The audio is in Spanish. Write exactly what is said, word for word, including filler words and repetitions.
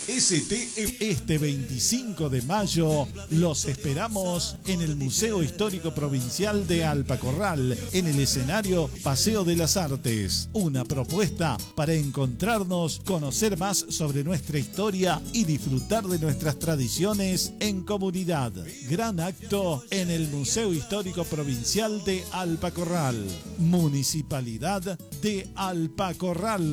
S T F. Este veinticinco de mayo los esperamos en el Museo Histórico Provincial de Alpacorral, en el escenario Paseo de las Artes. Una propuesta para encontrarnos, conocer más sobre nuestra historia y disfrutar de nuestras tradiciones en comunidad. Gran acto en el Museo Histórico Provincial de Alpacorral. Municipalidad de Alpacorral.